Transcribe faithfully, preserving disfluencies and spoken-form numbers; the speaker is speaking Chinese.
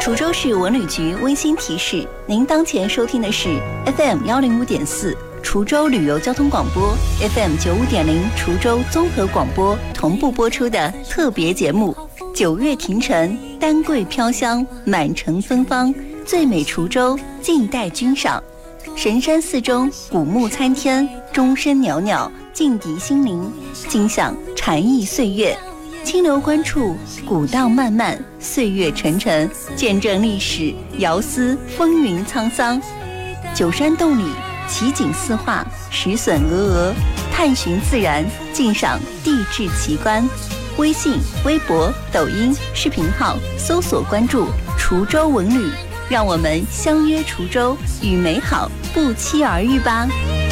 滁州市文旅局温馨提示：您当前收听的是 F M 幺零五点四滁州旅游交通广播 ，F M 九五点零滁州综合广播同步播出的特别节目《九月庭城，丹桂飘香，满城芬芳，最美滁州，静待君赏》。神山寺中古木参天，钟声袅袅，静涤心灵，尽享禅意岁月。清流关处，古道漫漫，岁月沉沉，见证历史，遥思风云沧桑。九山洞里，奇景四画，石笋峨峨，探寻自然，尽赏地质奇观。微信、微博、抖音视频号搜索关注滁州文旅，让我们相约滁州，与美好不期而遇吧。